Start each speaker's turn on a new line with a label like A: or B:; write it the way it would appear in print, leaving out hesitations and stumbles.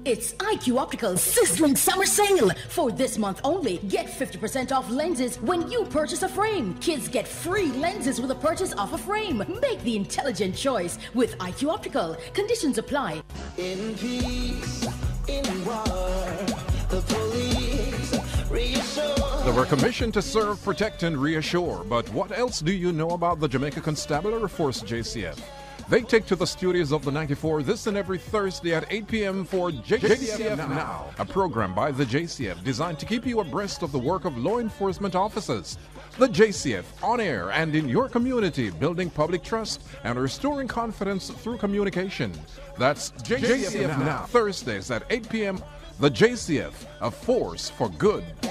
A: It's IQ Optical's sizzling summer sale. For this month only, get 50% off lenses when you purchase a frame. Kids get free lenses with a purchase of a frame. Make the intelligent choice with IQ Optical. Conditions apply.
B: In peace, in war, the police reassure.
C: They were commissioned to serve, protect, and reassure. But what else do you know about the Jamaica Constabulary Force, JCF? They take to the studios of the 94 this and every Thursday at 8 p.m. for JCF Now, a program by the JCF designed to keep you abreast of the work of law enforcement officers. The JCF, on air and in your community, building public trust and restoring confidence through communication. That's JCF Now, Thursdays at 8 p.m. The JCF, a force for good.